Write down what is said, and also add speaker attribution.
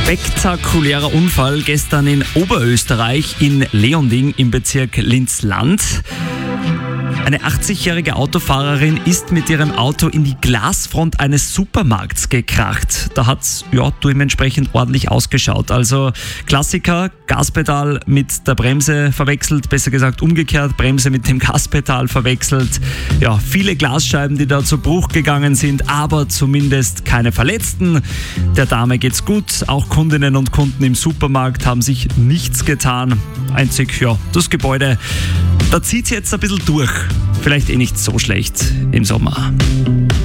Speaker 1: Spektakulärer Unfall gestern in Oberösterreich in Leonding im Bezirk Linz-Land. Eine 80-jährige Autofahrerin ist mit ihrem Auto in die Glasfront eines Supermarkts gekracht. Da hat's dementsprechend ordentlich ausgeschaut. Also Klassiker, Gaspedal mit der Bremse verwechselt, besser gesagt umgekehrt, Bremse mit dem Gaspedal verwechselt. Ja, viele Glasscheiben, die da zu Bruch gegangen sind, aber zumindest keine Verletzten. Der Dame geht's gut. Auch Kundinnen und Kunden im Supermarkt haben sich nichts getan. Einzig, das Gebäude, da zieht's jetzt ein bisschen durch. Vielleicht nicht so schlecht im Sommer.